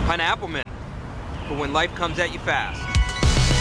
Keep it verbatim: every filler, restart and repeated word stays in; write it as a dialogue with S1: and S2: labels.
S1: Pineappleman, for when life comes at you fast.